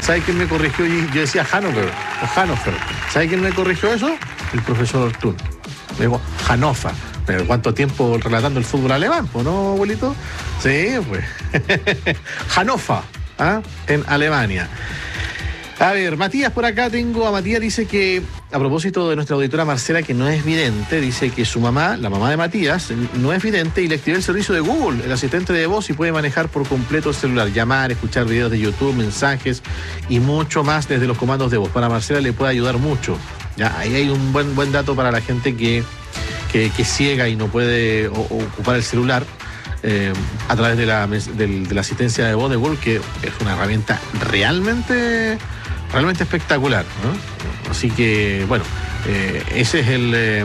¿Sabe quién me corrigió? Yo decía Hannover o Hannover. ¿Sabe quién me corrigió eso? El profesor Ortún. Me dijo Hannover. Pero ¿cuánto tiempo relatando el fútbol alemán? ¿No, abuelito? Sí, pues. Hannover, en Alemania. A ver, Matías, por acá tengo a Matías, dice que, a propósito de nuestra auditora Marcela, que no es vidente, dice que su mamá, la mamá de Matías, no es vidente y le activó el servicio de Google, el asistente de voz, y puede manejar por completo el celular, llamar, escuchar videos de YouTube, mensajes y mucho más desde los comandos de voz. Para Marcela le puede ayudar mucho. Ya, ahí hay un buen dato para la gente que es ciega y no puede ocupar el celular. A través de la asistencia de voz de Google, que es una herramienta realmente espectacular, ¿no? Así que, bueno, ese es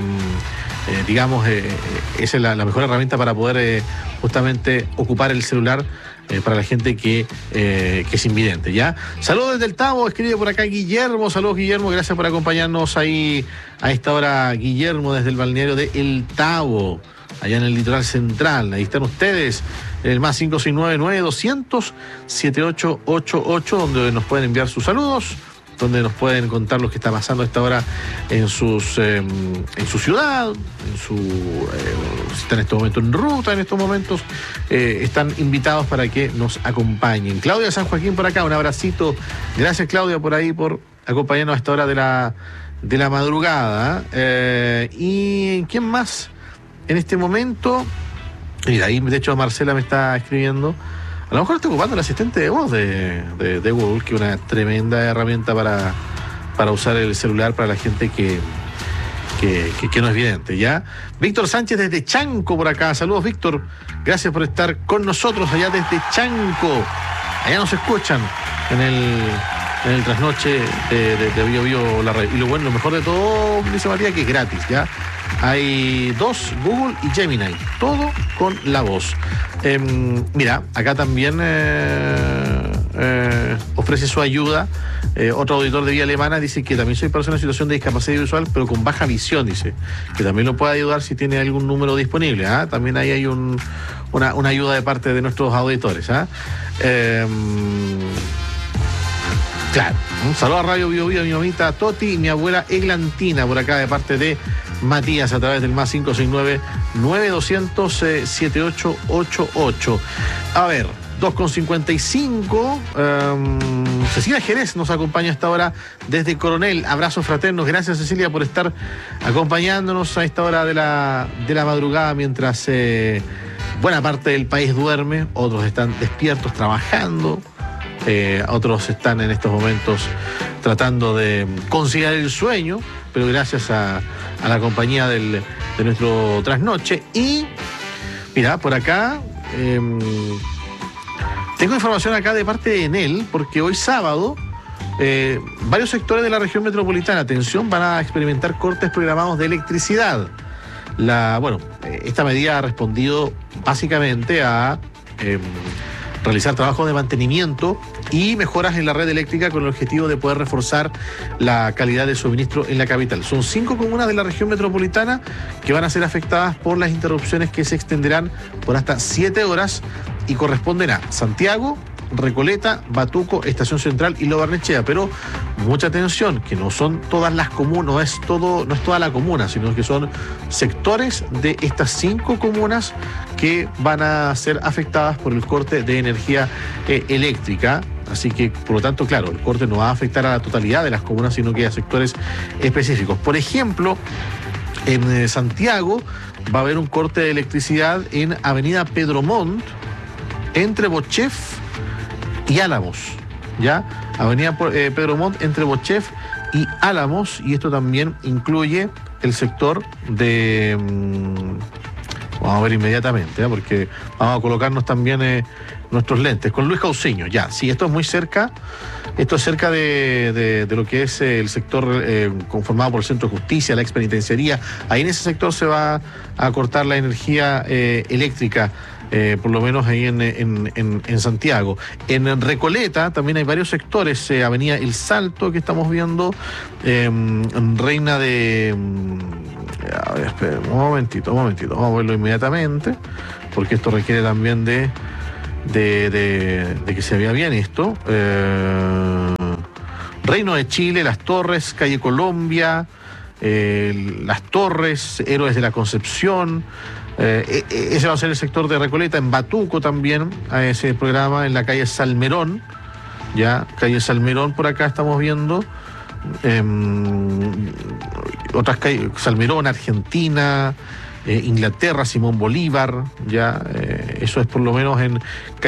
esa es la mejor herramienta para poder justamente ocupar el celular para la gente que es invidente, ¿ya? Saludos desde el Tabo, escribe por acá Guillermo. Saludos, Guillermo, gracias por acompañarnos ahí a esta hora, Guillermo, desde el balneario de El Tabo, allá en el litoral central. Ahí están ustedes, el más 569-900-7888, donde nos pueden enviar sus saludos, donde nos pueden contar lo que está pasando a esta hora en su ciudad, si están en este momento en ruta, en estos momentos están invitados para que nos acompañen. Claudia San Joaquín por acá, un abracito. Gracias, Claudia, por ahí, por acompañarnos a esta hora de la madrugada. ¿Y quién más? En este momento, mira, ahí de hecho Marcela me está escribiendo, a lo mejor está ocupando el asistente de voz de Google, que es una tremenda herramienta para usar el celular para la gente que no es vidente, ¿ya? Víctor Sánchez desde Chanco por acá. Saludos, Víctor. Gracias por estar con nosotros allá desde Chanco. Allá nos escuchan en el trasnoche de Bio Bio la radio. Y lo mejor de todo, dice Matías, que es gratis, ¿ya? Hay dos, Google y Gemini, todo con la voz. Mira, acá también ofrece su ayuda. Otro auditor de Vía Alemana dice que también soy persona en situación de discapacidad visual, pero con baja visión, dice, que también lo puede ayudar si tiene algún número disponible. También ahí hay una ayuda de parte de nuestros auditores. Claro, un saludo a Radio Bio Bio, mi mamita Toti y mi abuela Eglantina, por acá de parte de Matías, a través del más 569-900-7888. A ver, 2:55. Cecilia Jerez nos acompaña hasta ahora desde Coronel. Abrazos fraternos. Gracias, Cecilia, por estar acompañándonos a esta hora de la madrugada, mientras buena parte del país duerme, otros están despiertos trabajando. Otros están en estos momentos tratando de conciliar el sueño, pero gracias a la compañía de nuestro trasnoche. Y mira, por acá tengo información acá de parte de Enel, porque hoy sábado varios sectores de la región metropolitana, atención, van a experimentar cortes programados de electricidad. Esta medida ha respondido básicamente a realizar trabajos de mantenimiento y mejoras en la red eléctrica con el objetivo de poder reforzar la calidad de suministro en la capital. Son 5 comunas de la región metropolitana que van a ser afectadas por las interrupciones, que se extenderán por hasta 7 horas y corresponden a Santiago, Recoleta, Batuco, Estación Central y Lo Barnechea. Pero mucha atención, que no son todas las comunas, no es toda la comuna, sino que son sectores de estas 5 comunas que van a ser afectadas por el corte de energía eléctrica. Así que, por lo tanto, claro, el corte no va a afectar a la totalidad de las comunas, sino que a sectores específicos. Por ejemplo, en Santiago va a haber un corte de electricidad en Avenida Pedro Montt, entre Bochef y Álamos, ¿ya? Avenida Pedro Montt entre Bochef y Álamos, y esto también incluye el sector de... vamos a ver inmediatamente, ¿eh? Porque vamos a colocarnos también nuestros lentes. Con Luis Cauciño, ya, sí, esto es muy cerca. Esto es cerca de lo que es el sector conformado por el Centro de Justicia, la expenitenciaría. Ahí en ese sector se va a cortar la energía eléctrica. Por lo menos ahí en Santiago. En Recoleta también hay varios sectores, Avenida El Salto, que estamos viendo, Reina de... a ver, espera, un momentito, vamos a verlo inmediatamente, porque esto requiere también de que se vea bien esto. Reino de Chile, Las Torres, Calle Colombia, Las Torres, Héroes de la Concepción. Ese va a ser el sector de Recoleta. En Batuco también a ese programa, en la calle Salmerón. Ya, calle Salmerón, por acá estamos viendo. Otras calles, Salmerón, Argentina, Inglaterra, Simón Bolívar. Ya, eso es por lo menos en